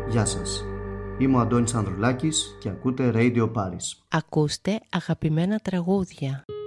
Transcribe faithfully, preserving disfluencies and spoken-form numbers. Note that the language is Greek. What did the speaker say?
Γεια σας. Είμαι ο Αντώνης Ανδρουλάκης και ακούτε Radio Paris. Ακούστε αγαπημένα τραγούδια.